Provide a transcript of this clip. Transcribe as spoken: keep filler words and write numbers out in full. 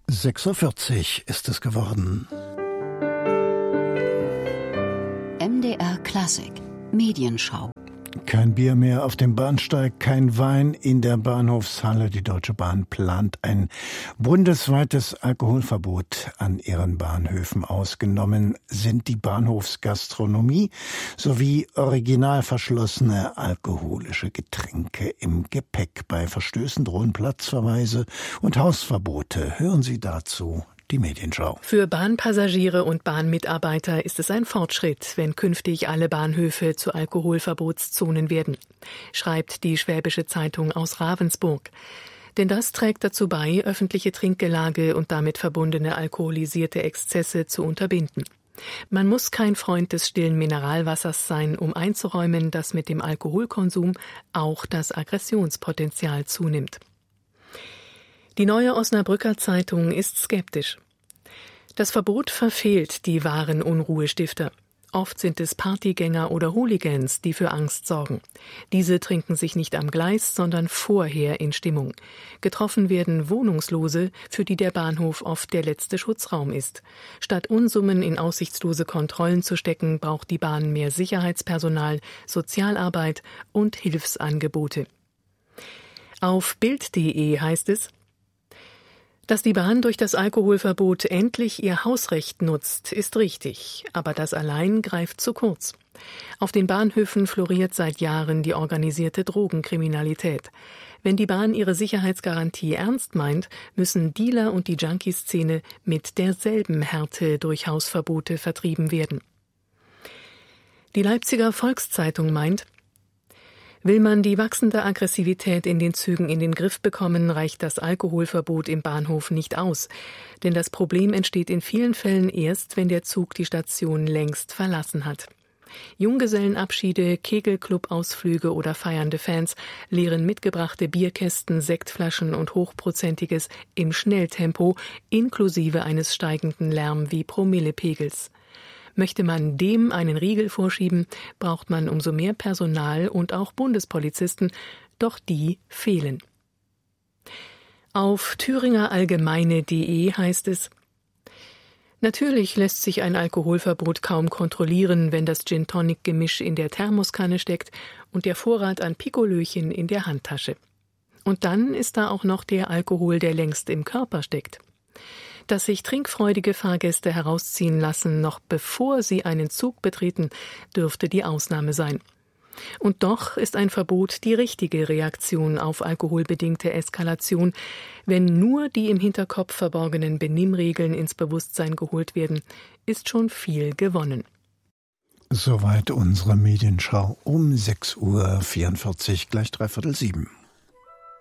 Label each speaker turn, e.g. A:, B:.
A: sechs Uhr vierzig ist es geworden.
B: M D R Klassik Medienschau.
A: Kein Bier mehr auf dem Bahnsteig, kein Wein in der Bahnhofshalle. Die Deutsche Bahn plant ein bundesweites Alkoholverbot an ihren Bahnhöfen. Ausgenommen sind die Bahnhofsgastronomie sowie original verschlossene alkoholische Getränke im Gepäck. Bei Verstößen drohen Platzverweise und Hausverbote. Hören Sie dazu die Medienschau.
C: Für Bahnpassagiere und Bahnmitarbeiter ist es ein Fortschritt, wenn künftig alle Bahnhöfe zu Alkoholverbotszonen werden, schreibt die Schwäbische Zeitung aus Ravensburg. Denn das trägt dazu bei, öffentliche Trinkgelage und damit verbundene alkoholisierte Exzesse zu unterbinden. Man muss kein Freund des stillen Mineralwassers sein, um einzuräumen, dass mit dem Alkoholkonsum auch das Aggressionspotenzial zunimmt. Die Neue Osnabrücker Zeitung ist skeptisch. Das Verbot verfehlt die wahren Unruhestifter. Oft sind es Partygänger oder Hooligans, die für Angst sorgen. Diese trinken sich nicht am Gleis, sondern vorher in Stimmung. Getroffen werden Wohnungslose, für die der Bahnhof oft der letzte Schutzraum ist. Statt Unsummen in aussichtslose Kontrollen zu stecken, braucht die Bahn mehr Sicherheitspersonal, Sozialarbeit und Hilfsangebote. Auf Bild punkt de heißt es: Dass die Bahn durch das Alkoholverbot endlich ihr Hausrecht nutzt, ist richtig, aber das allein greift zu kurz. Auf den Bahnhöfen floriert seit Jahren die organisierte Drogenkriminalität. Wenn die Bahn ihre Sicherheitsgarantie ernst meint, müssen Dealer und die Junkie-Szene mit derselben Härte durch Hausverbote vertrieben werden. Die Leipziger Volkszeitung meint: Will man die wachsende Aggressivität in den Zügen in den Griff bekommen, reicht das Alkoholverbot im Bahnhof nicht aus. Denn das Problem entsteht in vielen Fällen erst, wenn der Zug die Station längst verlassen hat. Junggesellenabschiede, Kegelclub-Ausflüge oder feiernde Fans leeren mitgebrachte Bierkästen, Sektflaschen und Hochprozentiges im Schnelltempo, inklusive eines steigenden Lärm- wie Promillepegels. Möchte man dem einen Riegel vorschieben, braucht man umso mehr Personal und auch Bundespolizisten, doch die fehlen. Auf thüringerallgemeine punkt de heißt es: Natürlich lässt sich ein Alkoholverbot kaum kontrollieren, wenn das Gin-Tonic-Gemisch in der Thermoskanne steckt und der Vorrat an Pikolöchen in der Handtasche. Und dann ist da auch noch der Alkohol, der längst im Körper steckt. Dass sich trinkfreudige Fahrgäste herausziehen lassen, noch bevor sie einen Zug betreten, dürfte die Ausnahme sein. Und doch ist ein Verbot die richtige Reaktion auf alkoholbedingte Eskalation. Wenn nur die im Hinterkopf verborgenen Benimmregeln ins Bewusstsein geholt werden, ist schon viel gewonnen.
A: Soweit unsere Medienschau um sechs Uhr vierundvierzig, gleich dreiviertel sieben.